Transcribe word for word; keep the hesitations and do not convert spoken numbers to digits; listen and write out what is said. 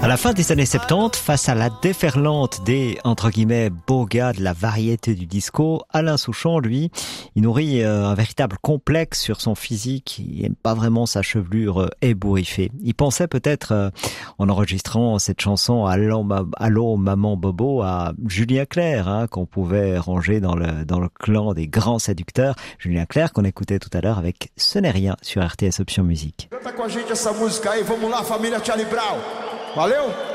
À la fin des années soixante-dix, face à la déferlante des, entre guillemets, beaux gars de la variété du disco, Alain Souchon, lui, il nourrit euh, un véritable complexe sur son physique. Il aime pas vraiment sa chevelure euh, ébouriffée. Il pensait peut-être, euh, en enregistrant cette chanson Allô, ma, Allô maman Bobo, à Julien Clerc, hein, qu'on pouvait ranger dans le, dans le clan des grands séducteurs. Julien Clerc, qu'on écoutait tout à l'heure avec Ce n'est rien sur R T S Option Musique. Canta com a gente essa música aí, vamos lá, família Charlie Brown. Valeu?